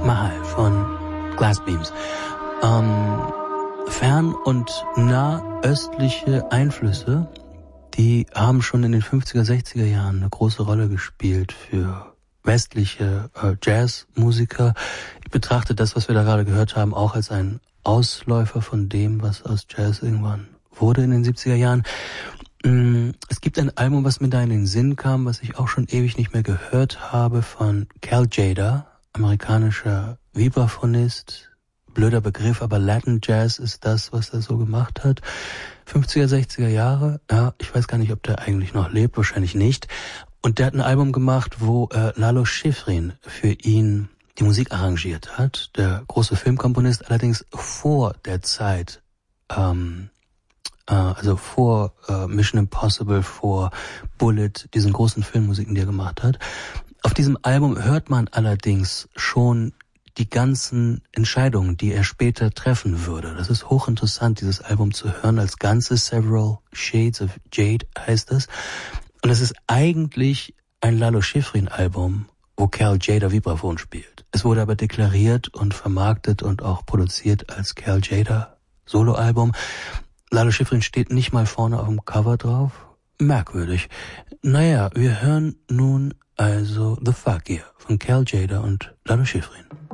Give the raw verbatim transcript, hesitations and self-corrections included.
Mahal von Glassbeams. Ähm, fern- und nahöstliche Einflüsse, die haben schon in den fünfziger, sechziger Jahren eine große Rolle gespielt für westliche äh, Jazzmusiker. Ich betrachte das, was wir da gerade gehört haben, auch als ein Ausläufer von dem, was aus Jazz irgendwann wurde in den siebziger Jahren. Es gibt ein Album, was mir da in den Sinn kam, was ich auch schon ewig nicht mehr gehört habe, von Cal Tjader, amerikanischer Vibraphonist. Blöder Begriff, aber Latin Jazz ist das, was er so gemacht hat. fünfziger, sechziger Jahre, ja, ich weiß gar nicht, ob der eigentlich noch lebt, wahrscheinlich nicht. Und der hat ein Album gemacht, wo äh, Lalo Schifrin für ihn die Musik arrangiert hat. Der große Filmkomponist, allerdings vor der Zeit, ähm, äh, also vor äh, Mission Impossible, vor Bullet, diesen großen Filmmusiken, die er gemacht hat. Auf diesem Album hört man allerdings schon die ganzen Entscheidungen, die er später treffen würde. Das ist hochinteressant, dieses Album zu hören als Ganzes. Several Shades of Jade heißt es. Und es ist eigentlich ein Lalo Schifrin-Album, wo Cal Tjader Vibraphon spielt. Es wurde aber deklariert und vermarktet und auch produziert als Cal Tjader Soloalbum. Lalo Schifrin steht nicht mal vorne auf dem Cover drauf. Merkwürdig. Naja, wir hören nun also The Fakir von Cal Tjader und Lalo Schifrin.